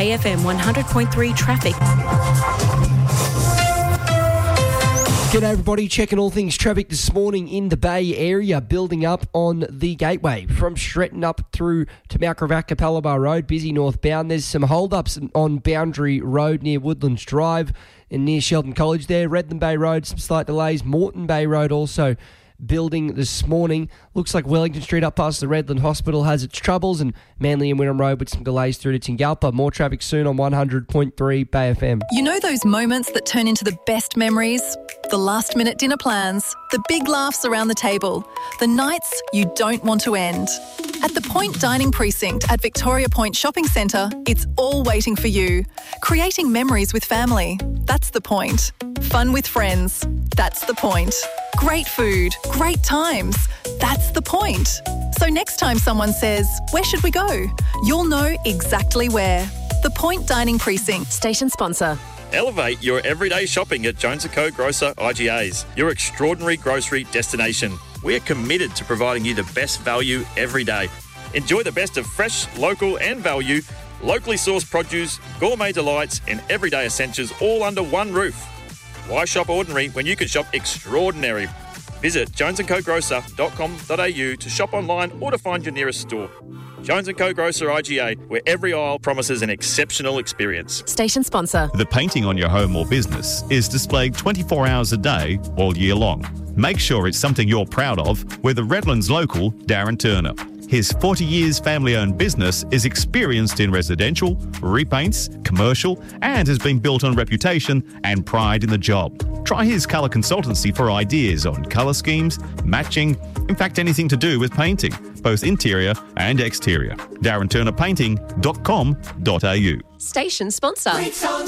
Bay FM 100.3 traffic. G'day everybody, checking all things traffic this morning in the Bay area, building up on the Gateway from Stretton up through to Mount Gravatt, Capalaba Road, busy northbound. There's some hold-ups on Boundary Road near Woodlands Drive and near Shelton College there. Redland Bay Road, some slight delays. Moreton Bay Road also building this morning. Looks like Wellington Street up past the Redland Hospital has its troubles, and Manly and Wynnum Road with some delays through to Tingalpa. More traffic soon on 100.3 Bay FM. You know those moments that turn into the best memories? The last-minute dinner plans, the big laughs around the table, the nights you don't want to end. At the Point Dining Precinct at Victoria Point Shopping Centre, it's all waiting for you. Creating memories with family, that's the point. Fun with friends, that's the point. Great food, great times, that's the point. So next time someone says, "Where should we go?" you'll know exactly where. The Point Dining Precinct. Station sponsor. Elevate your everyday shopping at Jones & Co Grocer IGAs, your extraordinary grocery destination. We are committed to providing you the best value every day. Enjoy the best of fresh, local and value, locally sourced produce, gourmet delights and everyday essentials all under one roof. Why shop ordinary when you can shop extraordinary? Visit jonesandcogrocer.com.au to shop online or to find your nearest store. Jones & Co Grocer IGA, where every aisle promises an exceptional experience. Station sponsor. The painting on your home or business is displayed 24 hours a day, all year long. Make sure it's something you're proud of with the Redlands local, Darren Turner. His 40 years family-owned business is experienced in residential, repaints, commercial, and has been built on reputation and pride in the job. Try his colour consultancy for ideas on colour schemes, matching, in fact anything to do with painting, both interior and exterior. DarrenTurnerPainting.com.au. Station sponsor.